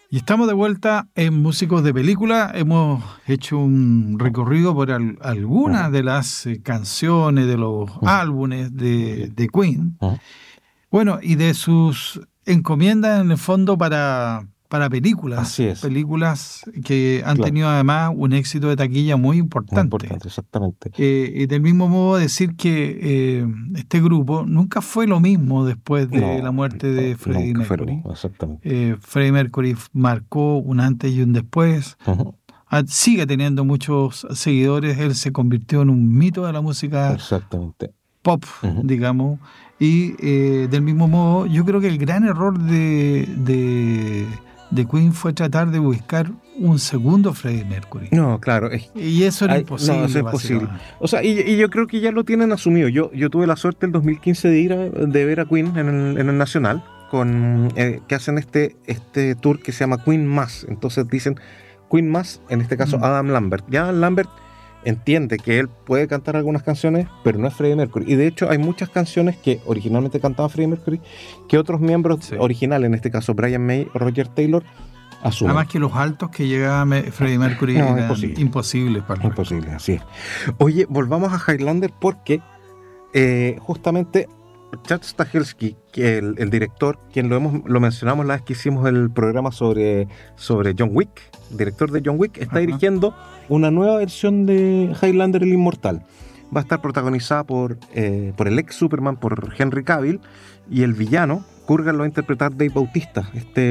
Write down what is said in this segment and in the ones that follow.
Y estamos de vuelta en Músicos de Película. Hemos hecho un recorrido por algunas de las canciones, de los álbumes de Queen. Bueno, y de sus encomiendas en el fondo para películas. Así es. Películas que han tenido además un éxito de taquilla muy importante. Muy importante, exactamente. Y del mismo modo decir que este grupo nunca fue lo mismo después de la muerte de Freddie Mercury. Exactamente. Freddie Mercury marcó un antes y un después. Sigue teniendo muchos seguidores. Él se convirtió en un mito de la música pop, digamos. Y del mismo modo, yo creo que el gran error de Queen fue tratar de buscar un segundo Freddie Mercury. No, claro. Y eso era imposible. No, eso es imposible. O sea, y yo creo que ya lo tienen asumido. Yo tuve la suerte en 2015 de ver a Queen en el Nacional, que hacen este tour que se llama Queen Más. Entonces dicen Queen Más, en este caso Adam Lambert. Ya Adam Lambert entiende que él puede cantar algunas canciones, pero no es Freddie Mercury. Y de hecho hay muchas canciones que originalmente cantaba Freddie Mercury que otros miembros originales, en este caso Brian May o Roger Taylor, asumen. Además que los altos que llegaba Freddie Mercury eran imposibles para él. Imposible, así es. Oye, volvamos a Highlander porque justamente Chad Stahelski, que el director, quien lo mencionamos la vez que hicimos el programa sobre John Wick, director de John Wick, está dirigiendo una nueva versión de Highlander el Inmortal. Va a estar protagonizada por el ex Superman, por Henry Cavill, y el villano, Kurgan, lo va a interpretar Dave Bautista,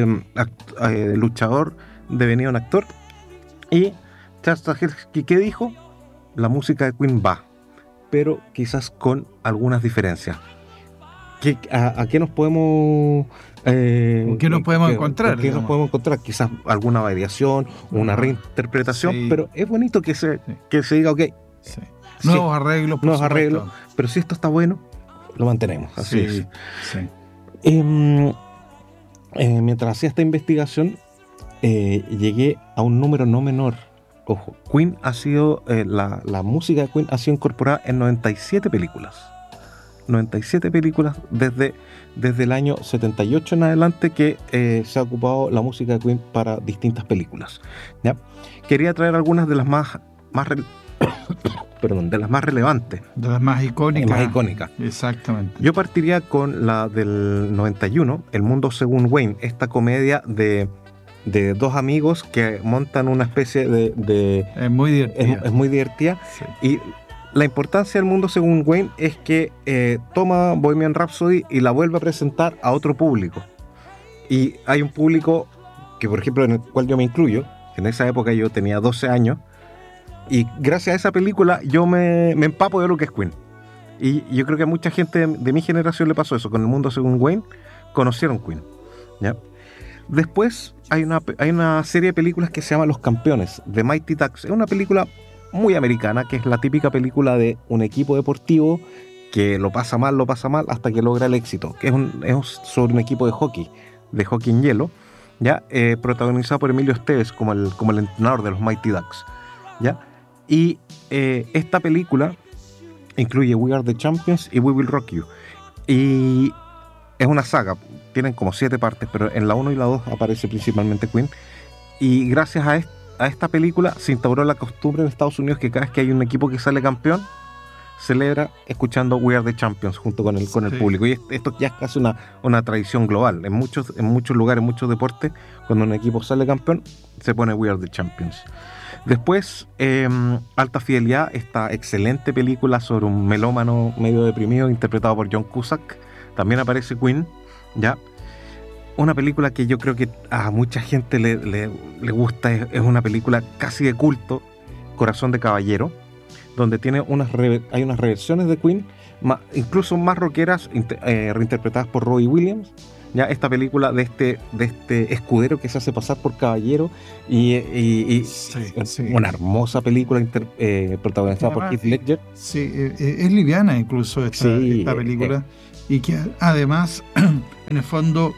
luchador devenido un actor. Y Chad Stahelski, ¿qué dijo? La música de Queen va, pero quizás con algunas diferencias. ¿A qué nos podemos ¿qué nos podemos encontrar? ¿Qué nos podemos encontrar? Quizás alguna variación, una reinterpretación, pero es bonito que se diga, ok, nuevos arreglos, pero si esto está bueno, lo mantenemos. Así es. Sí. Mientras hacía esta investigación, llegué a un número no menor. Ojo, Queen ha sido, la música de Queen ha sido incorporada en 97 películas. 97 películas desde el año 78 en adelante que se ha ocupado la música de Queen para distintas películas. ¿Ya? Quería traer algunas de las más de las más relevantes. De las más icónicas. Exactamente. Yo partiría con la del 91, El Mundo Según Wayne, esta comedia de dos amigos que montan una especie de es muy divertida. Es muy divertida. Sí. Y la importancia del Mundo Según Wayne es que toma Bohemian Rhapsody y la vuelve a presentar a otro público. Y hay un público que, por ejemplo, en el cual yo me incluyo. En esa época yo tenía 12 años. Y gracias a esa película yo me empapo de lo que es Queen. Y yo creo que a mucha gente de mi generación le pasó eso. Con El Mundo Según Wayne conocieron Queen. ¿Ya? Después hay una serie de películas que se llama Los Campeones, de Mighty Ducks. Es una película muy americana, que es la típica película de un equipo deportivo que lo pasa mal hasta que logra el éxito, que es sobre un equipo de hockey en hielo, ¿ya? Protagonizado por Emilio Estevez como el entrenador de los Mighty Ducks, ¿ya? Y esta película incluye We Are the Champions y We Will Rock You, y es una saga, tienen como 7 partes, pero en la 1 y la 2 aparece principalmente Queen, y gracias a esta película se instauró la costumbre en Estados Unidos que cada vez que hay un equipo que sale campeón, celebra escuchando We Are the Champions junto con el público. Y esto ya es casi una tradición global. En muchos lugares, en muchos deportes, cuando un equipo sale campeón, se pone We Are the Champions. Después, Alta Fidelidad, esta excelente película sobre un melómano medio deprimido interpretado por John Cusack. También aparece Queen, ¿ya? Una película que yo creo que a mucha gente le gusta, es una película casi de culto, Corazón de Caballero, donde tiene hay unas reversiones de Queen, incluso más rockeras, reinterpretadas por Robbie Williams. Ya esta película de este escudero que se hace pasar por caballero y una hermosa película protagonizada por Heath Ledger. Sí, es liviana incluso esta película, y que además en el fondo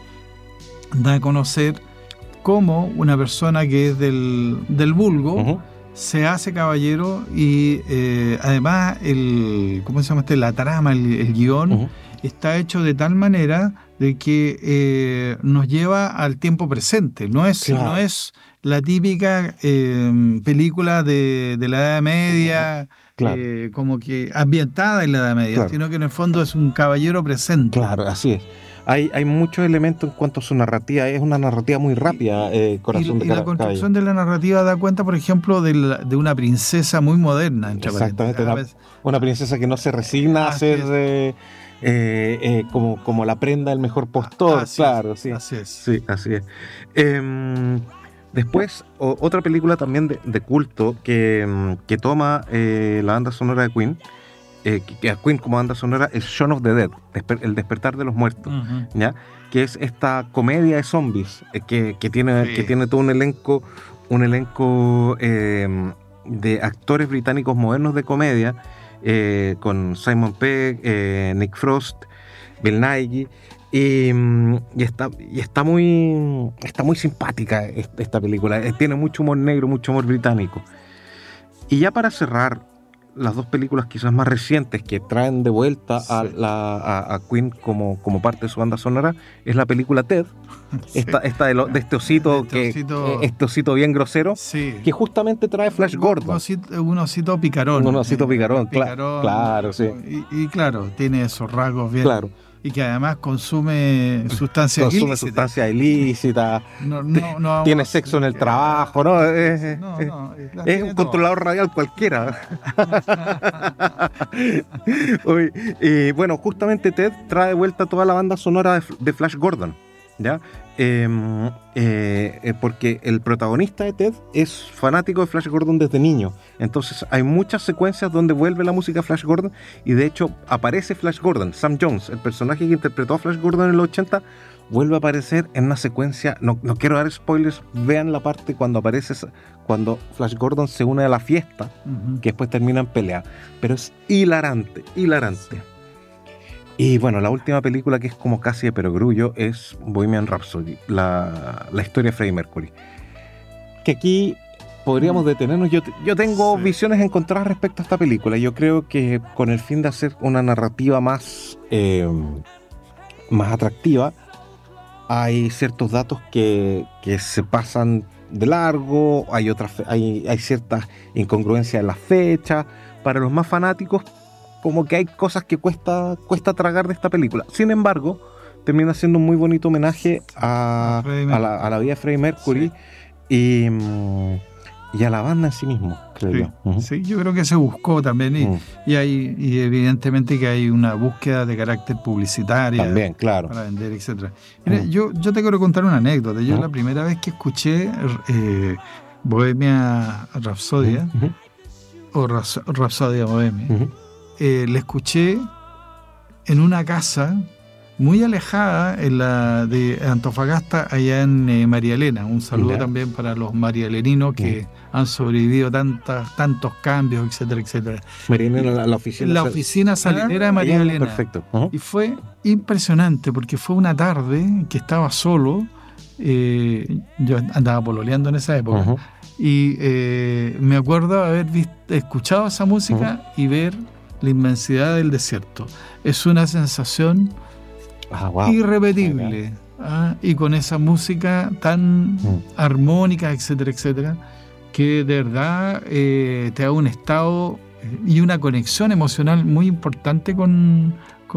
da a conocer cómo una persona que es del vulgo se hace caballero, y además ¿cómo se llama la trama, el guión está hecho de tal manera de que nos lleva al tiempo presente. No es la típica película de la Edad Media, como que ambientada en la Edad Media, sino que en el fondo es un caballero presente. Claro, así es. Hay muchos elementos en cuanto a su narrativa. Es una narrativa muy rápida, Corazón de Caballero. La construcción de la narrativa da cuenta, por ejemplo, de una princesa muy moderna. Exactamente, una princesa que no se resigna a ser como la prenda del mejor postor. Claro, sí. Así es. Sí, así es. Después, otra película también de culto que toma la banda sonora de Queen, que a Queen como banda sonora, es Shaun of the Dead, El despertar de los muertos, ¿ya? Que es esta comedia de zombies que tiene todo un elenco de actores británicos modernos de comedia, con Simon Pegg, Nick Frost, Bill Nighy, y está muy simpática esta película. Tiene mucho humor negro, mucho humor británico. Y ya para cerrar, las dos películas quizás más recientes que traen de vuelta a Queen como parte de su banda sonora es la película Ted, esta de este osito, este osito bien grosero, que justamente trae Flash Gordon. Un osito picarón. Un osito picarón, claro, sí. Y claro, tiene esos rasgos bien. Claro. Y que además consume sustancias ilícitas. Tiene sexo en el trabajo, ¿no? Es un controlador radial cualquiera. Bueno, justamente Ted trae de vuelta toda la banda sonora de Flash Gordon, ¿ya? Porque el protagonista de Ted es fanático de Flash Gordon desde niño. Entonces hay muchas secuencias donde vuelve la música Flash Gordon, y de hecho aparece Flash Gordon. Sam Jones, el personaje que interpretó a Flash Gordon en los 80, vuelve a aparecer en una secuencia. No quiero dar spoilers, vean la parte cuando Flash Gordon se une a la fiesta, que después termina en pelea, pero es hilarante. Y bueno, la última película, que es como casi de perogrullo, es Bohemian Rhapsody, la historia de Freddie Mercury. Que aquí podríamos detenernos. Yo tengo visiones encontradas respecto a esta película. Yo creo que con el fin de hacer una narrativa más atractiva, hay ciertos datos que se pasan de largo, hay ciertas incongruencias en las fechas. Para los más fanáticos, como que hay cosas que cuesta tragar de esta película. Sin embargo, termina siendo un muy bonito homenaje a la vida de Freddie Mercury, y a la banda en sí mismo, creo yo. Sí, yo creo que se buscó también, y evidentemente que hay una búsqueda de carácter publicitario también, claro, para vender, etcétera. Mira, yo te quiero contar una anécdota. Yo la primera vez que escuché Bohemia Rhapsody, o Rhapsodia Bohemia, la escuché en una casa muy alejada, en la de Antofagasta, allá en María Elena. Un saludo también para los marialeninos que han sobrevivido tantos cambios, etcétera, etcétera. María Elena, la oficina salinera de María Elena. Perfecto. Y fue impresionante, porque fue una tarde que estaba solo. Yo andaba pololeando en esa época. Y me acuerdo haber escuchado esa música y ver la inmensidad del desierto. Es una sensación irrepetible. Y con esa música tan armónica, etcétera, etcétera, que de verdad te da un estado y una conexión emocional muy importante con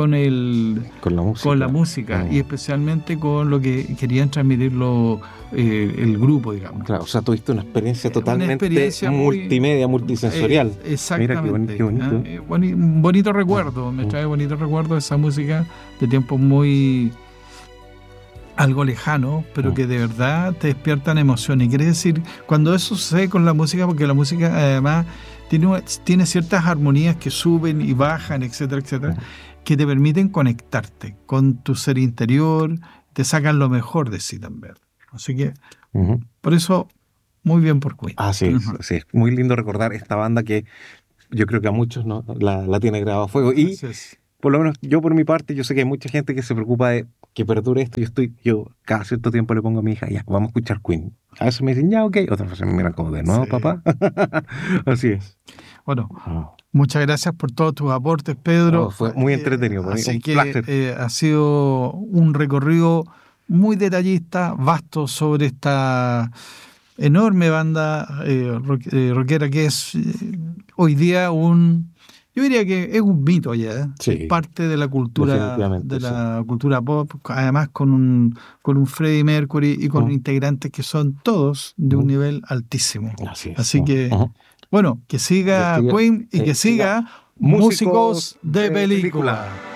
la música, y especialmente con lo que querían transmitir el grupo, digamos. Claro, o sea, tuviste una experiencia totalmente multimedia, multisensorial. Exactamente. Mira, qué bonito. Un bonito recuerdo, me trae bonito recuerdo esa música de tiempos muy algo lejano, pero que de verdad te despiertan emociones. Y quiere decir, cuando eso sucede con la música, porque la música además tiene ciertas armonías que suben y bajan, etcétera, etcétera, que te permiten conectarte con tu ser interior, te sacan lo mejor de sí también. Así que, por eso, muy bien por Queen. Sí, muy lindo recordar esta banda que yo creo que a muchos la tiene grabada a fuego. Y por lo menos yo, por mi parte, yo sé que hay mucha gente que se preocupa de que perdure esto. Yo cada cierto tiempo le pongo a mi hija, ya, vamos a escuchar Queen. A veces me dicen, ya, ok. Otras veces me miran como, de nuevo, papá. Así es. Bueno, muchas gracias por todos tus aportes, Pedro. Fue muy entretenido. Así que ha sido un recorrido muy detallista, vasto sobre esta enorme banda rockera que es hoy día yo diría que es un mito ya, sí, es parte de la cultura cultura pop, además con un Freddie Mercury y con integrantes que son todos de un nivel altísimo. Así que bueno, que siga Queen y que siga Músicos de Película.